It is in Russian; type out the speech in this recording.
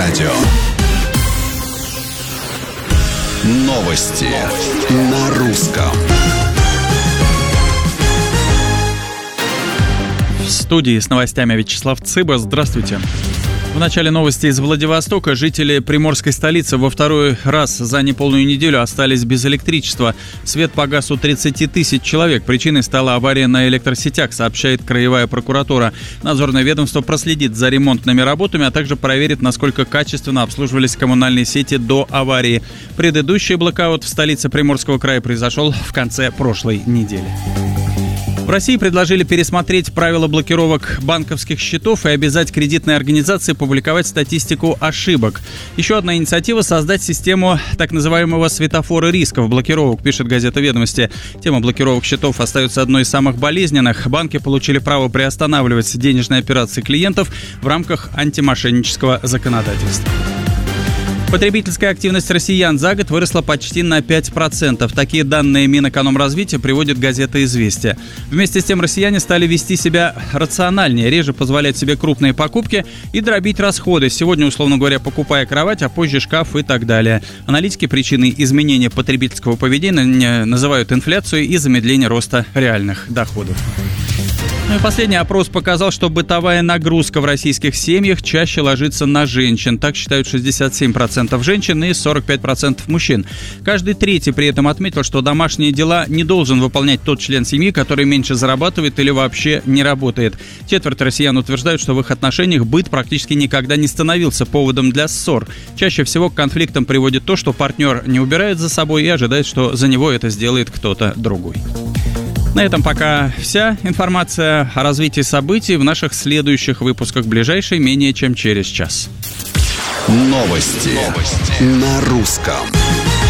радио. Новости на русском. В студии с новостями Вячеслав Цыба. Здравствуйте. В начале новости из Владивостока. Жители приморской столицы во второй раз за неполную неделю остались без электричества. Свет погас у 30 тысяч человек. Причиной стала авария на электросетях, сообщает краевая прокуратура. Надзорное ведомство проследит за ремонтными работами, а также проверит, насколько качественно обслуживались коммунальные сети до аварии. Предыдущий блэкаут в столице Приморского края произошел в конце прошлой недели. В России предложили пересмотреть правила блокировок банковских счетов и обязать кредитные организации публиковать статистику ошибок. Еще одна инициатива – создать систему так называемого светофора рисков блокировок, пишет газета «Ведомости». Тема блокировок счетов остается одной из самых болезненных. Банки получили право приостанавливать денежные операции клиентов в рамках антимошеннического законодательства. Потребительская активность россиян за год выросла почти на 5%. Такие данные Минэкономразвития приводит газета «Известия». Вместе с тем россияне стали вести себя рациональнее, реже позволять себе крупные покупки и дробить расходы. Сегодня, условно говоря, покупая кровать, а позже шкаф и так далее. Аналитики причиной изменения потребительского поведения называют инфляцию и замедление роста реальных доходов. Последний опрос показал, что бытовая нагрузка в российских семьях чаще ложится на женщин. Так считают 67% женщин и 45% мужчин. Каждый третий при этом отметил, что домашние дела не должен выполнять тот член семьи, который меньше зарабатывает или вообще не работает. Четверть россиян утверждают, что в их отношениях быт практически никогда не становился поводом для ссор. Чаще всего к конфликтам приводит то, что партнер не убирает за собой и ожидает, что за него это сделает кто-то другой. На этом пока вся информация о развитии событий в наших следующих выпусках, ближайшей менее чем через час. Новости на русском.